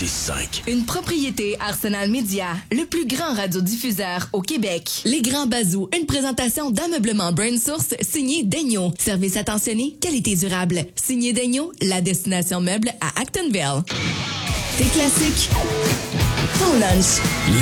106.5. Une propriété Arsenal Media, le plus grand radiodiffuseur au Québec. Les Grands Bazous, une présentation d'ameublement Brain Source signé Daigneault. Service attentionné, qualité durable. Signé Daigneault, la destination meuble à Actonville. Tes classiques, ton lunch.